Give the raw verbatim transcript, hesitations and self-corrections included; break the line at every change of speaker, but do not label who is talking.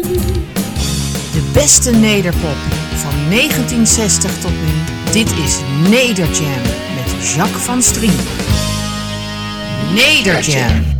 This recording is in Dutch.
De beste nederpop van negentien zestig tot nu. Dit is Nederjam met Jacques van Strien. Nederjam.